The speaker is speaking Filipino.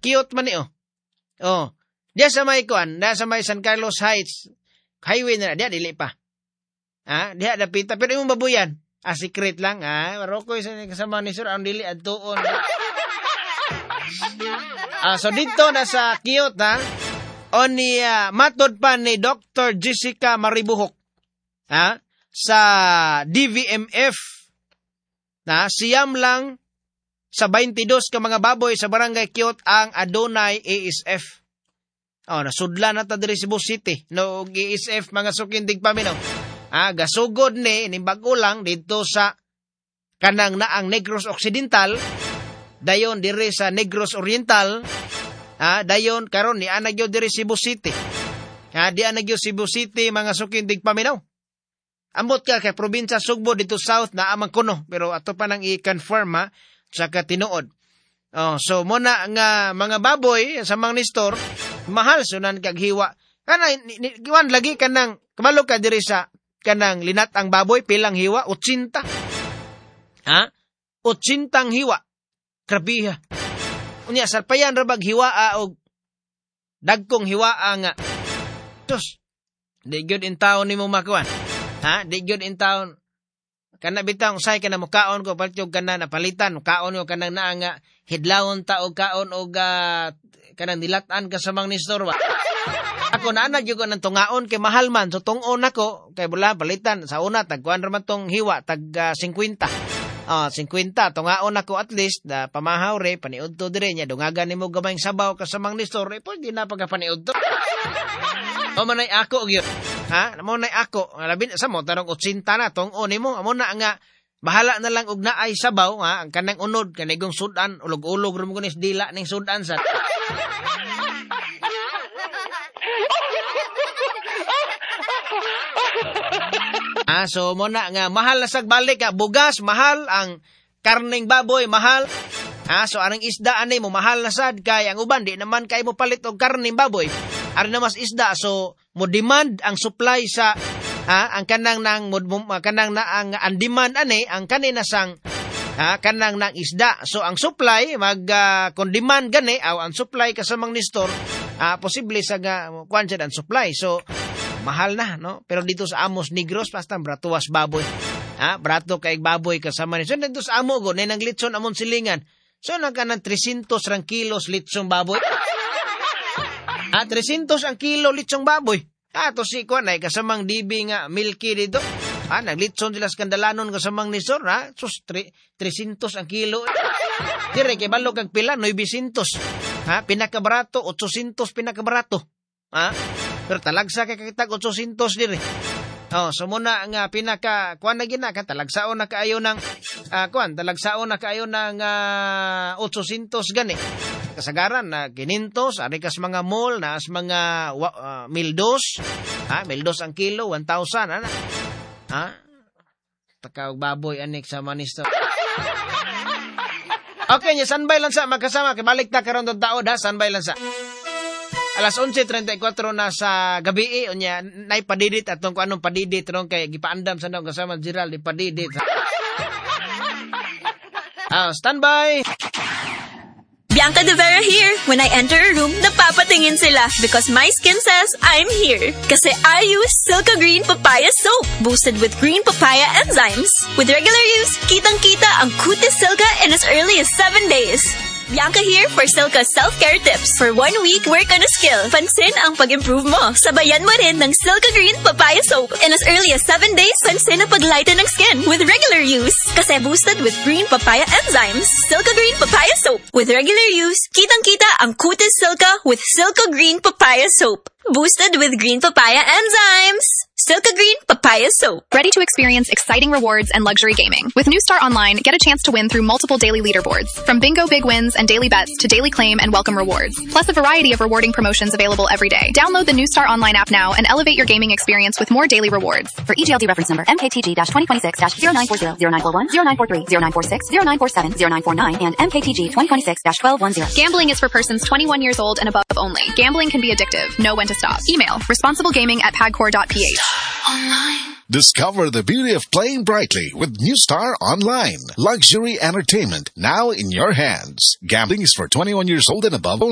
Cute man ni, Oh. Diya sa may San Carlos Heights, highway na, diya, dili pa. Diya, dapita, pero yung babuyan, secret lang, Marokoy sa kasama ni Sir, ang dili, adtoon. So dito na sa Cute, o ni, matod pa ni Dr. Jessica Maribuhok, sa DVMF, siyam lang sa 22 ka mga baboy sa barangay Cute ang adunay ASF. Nasudla na ta diri Cebu City. No, ASF mga sukindig paminaw. Gasugod ni bago lang dito sa kanang naang Negros Occidental, dayon diri sa Negros Oriental, dayon karon ni anagyo diri Cebu City. Di anagyo Cebu City mga sukindig paminaw. Ambot ka kay probinsya Sugbo dito south na amang kuno, pero ato pa nang i-confirm sa katinuod. So muna nga mga baboy sa mga Nestor, mahal sunan kag hiwa. Kana giwan lagi kanang kamalo ka diri sa kanang linat ang baboy pilang hiwa 80. 80 hiwa. Krabiha. Unya salpayan ra bag hiwa og dagkong hiwa nga. Tus. Di gyud in town nimo makuan. Di gyud in town. Kana bitang usay kana mo kaon ko paltyog kana napalitan kaon yo kana na nga hidlawon ta og kaon og kana nilatan ka sa mga Nestor ba. Ako na gyud ko nang tungaon kay mahal man so tungon nako kay bula palitan sa una tagkuan ra man tong hiwa tag 50. 50 tungaon ako at least pamahaw re paniudto dire nya dungagan nimo gamayng sabaw ka sa mga Nestor pwede na pagapaniudto. O manay ako gyud. Mo nay ako labi sa mo tarong 80 na tong nimo amo na nga bahala na lang og naay sabaw ang kanang unod kanigong sudan ulog-ulog ro mo kunis dila ning sudan sa. So mo na nga mahal na sag balik bugas mahal ang karneng baboy mahal. So anong isda ani mo mahal na sad kay ang uban di naman kay mo palit og karneng baboy. Ari na mas isda so mo demand ang supply sa ang kanang nang kanang na ang demand ani ang kanina sang kanang nang isda. So ang supply kung demand gani ang supply ka sa mga Nestor posible sa kuan siya ang supply. So mahal na no pero dito sa Amos Negros basta bratuwas baboy. Brato kay baboy kasama ni. So dito sa amo go nang litson amon silingan. So nagkanang 300 rang kilos litsong baboy. 300 ang kilo litsong baboy. To si kuan ay kasamang DB nga milky dito. Naglitson sila skandalanon kasamang Nestor sus 300 ang kilo. Dire kay balo kag pila 900. Pinakabarato 800 pinakabarato. Pero talagsa kay kitag 800 dire. So muna nga pinaka kuan na gina ka talagsaon na kaayo ng talagsaon na kaayo ng 800 gani. Kasagaran na 500 ari kas mga mall na as mga 1,200 1,200 ang kilo 1,000 takaw baboy anik sa Nestor. Okay nya sanbay lang sa magkasama kay balik ta karon tong taod sanbay lang sa alas 11:34 na sa gabi unya nay padidit atong kung anong padidit ron kay gipaandam sa nang kasama Gerald di padidit. Standby. Bianca De Vera here. When I enter a room, napapatingin sila because my skin says I'm here. Kasi I use Silka Green Papaya Soap, boosted with green papaya enzymes. With regular use, kitang-kita ang kutis Silka in as early as 7 days. Bianca here for Silka self-care tips. For 1 week, work on a skill. Pansin ang pag-improve mo. Sabayan mo rin ng Silka Green Papaya Soap. In as early as 7 days, pansin ang paglighten ng skin with regular use. Kasi boosted with green papaya enzymes. Silka Green Papaya Soap. With regular use, kitang-kita ang kutis Silka with Silka Green Papaya Soap. Boosted with green papaya enzymes. Silka Green Papaya Soap. Ready to experience exciting rewards and luxury gaming? With New Star Online, get a chance to win through multiple daily leaderboards. From bingo big wins and daily bets to daily claim and welcome rewards. Plus a variety of rewarding promotions available every day. Download the New Star Online app now and elevate your gaming experience with more daily rewards. For EGLD reference number MKTG-2026-0940, 0941, 0943, 0946, 0947, 0949, and MKTG 2026-1210. Gambling is for persons 21 years old and above only. Gambling can be addictive. Know when to stop. Email responsiblegaming@pagcor.ph. Online. Discover the beauty of playing brightly with New Star Online. Luxury entertainment now in your hands. Gambling is for 21 years old and above.